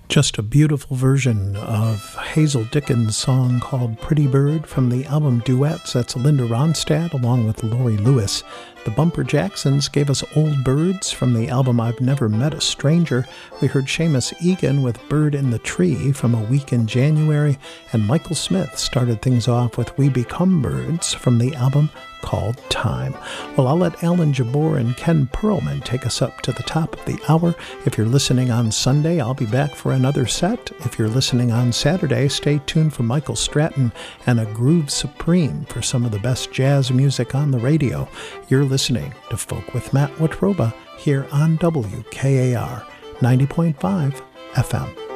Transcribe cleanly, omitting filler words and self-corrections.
Just a beautiful version of Hazel Dickens' song called Pretty Bird from the album Duets. That's Linda Ronstadt along with Laurie Lewis. The Bumper Jacksons gave us Old Birds from the album I've Never Met a Stranger. We heard Seamus Egan with Bird in the Tree from A Week in January. And Michael Smith started things off with We Become Birds from the album called Time. Well, I'll let Alan Jabbour and Ken Perlman take us up to the top of the hour. If you're listening on Sunday, I'll be back for another set. If you're listening on Saturday, stay tuned for Michael Stratton and a Groove Supreme for some of the best jazz music on the radio. You're listening to Folk with Matt Watroba here on WKAR 90.5 FM.